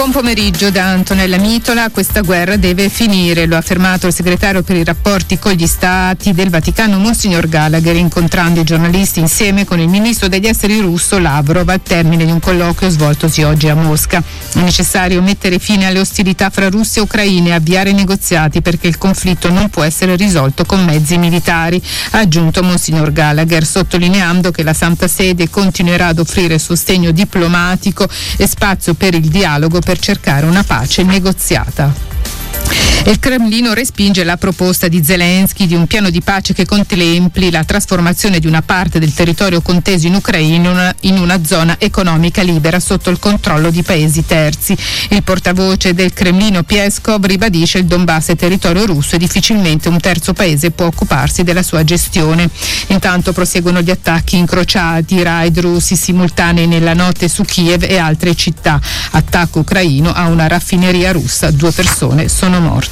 Buon pomeriggio da Antonella Mitola. Questa guerra deve finire, lo ha affermato il segretario per i rapporti con gli stati del Vaticano Monsignor Gallagher, incontrando i giornalisti insieme con il ministro degli esteri russo Lavrov al termine di un colloquio svoltosi oggi a Mosca. È necessario mettere fine alle ostilità fra Russia e Ucraina e avviare negoziati perché il conflitto non può essere risolto con mezzi militari, ha aggiunto Monsignor Gallagher, sottolineando che la Santa Sede continuerà ad offrire sostegno diplomatico e spazio per il dialogo per cercare una pace negoziata. Il Cremlino respinge la proposta di Zelensky di un piano di pace che contempli la trasformazione di una parte del territorio conteso in Ucraina in una zona economica libera sotto il controllo di paesi terzi. Il portavoce del Cremlino Peskov ribadisce il Donbass è territorio russo e difficilmente un terzo paese può occuparsi della sua gestione. Intanto proseguono gli attacchi incrociati, raid russi simultanei nella notte su Kiev e altre città. Attacco ucraino a una raffineria russa, 2 persone sono morte.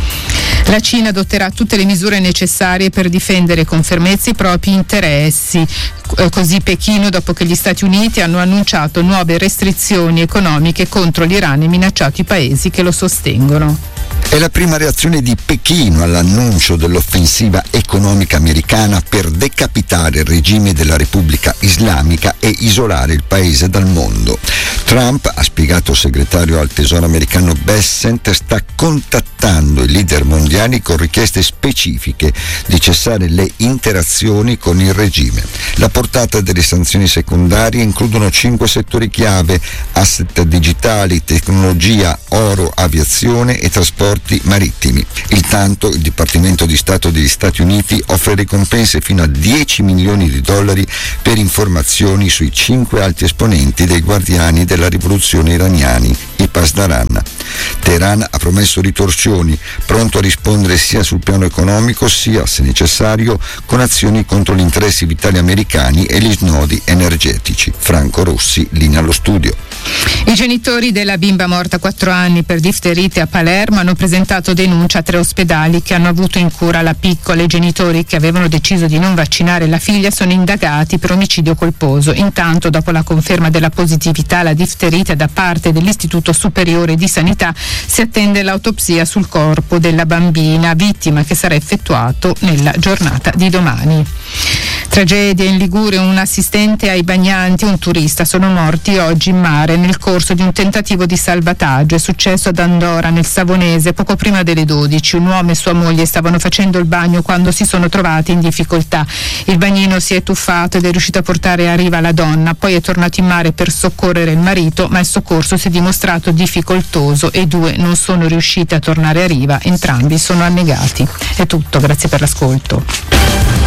La Cina adotterà tutte le misure necessarie per difendere con fermezza i propri interessi. Così Pechino, dopo che gli Stati Uniti hanno annunciato nuove restrizioni economiche contro l'Iran e minacciato i paesi che lo sostengono. È la prima reazione di Pechino all'annuncio dell'offensiva economica americana per decapitare il regime della Repubblica Islamica e isolare il paese dal mondo. Trump, ha spiegato il segretario al Tesoro americano Bessent, sta contattando i leader mondiali con richieste specifiche di cessare le interazioni con il regime. La portata delle sanzioni secondarie includono 5 settori chiave: asset digitali, tecnologia, oro, aviazione e trasporti marittimi. Intanto il Dipartimento di Stato degli Stati Uniti offre ricompense fino a $10 milioni per informazioni sui 5 alti esponenti dei guardiani della rivoluzione iraniani, i Pasdaran. Teheran ha promesso ritorsioni, pronto a rispondere sia sul piano economico sia, se necessario, con azioni contro gli interessi vitali americani e gli snodi energetici. Franco Rossi, linea allo studio. I genitori della bimba morta 4 anni per difterite a Palermo hanno presentato denuncia a 3 ospedali che hanno avuto in cura la piccola. I genitori che avevano deciso di non vaccinare la figlia sono indagati per omicidio colposo. Intanto, dopo la conferma della positività alla difterite da parte dell'Istituto Superiore di Sanità, si attende l'autopsia sul corpo della bambina, vittima che sarà effettuato nella giornata di domani. Tragedia in Liguria, un assistente ai bagnanti e un turista sono morti oggi in mare nel corso di un tentativo di salvataggio. È successo ad Andora, nel Savonese, poco prima delle 12. Un uomo e sua moglie stavano facendo il bagno quando si sono trovati in difficoltà. Il bagnino si è tuffato ed è riuscito a portare a riva la donna, poi è tornato in mare per soccorrere il marito, ma il soccorso si è dimostrato difficoltoso e i 2 non sono riusciti a tornare a riva, entrambi sono annegati. È tutto, grazie per l'ascolto.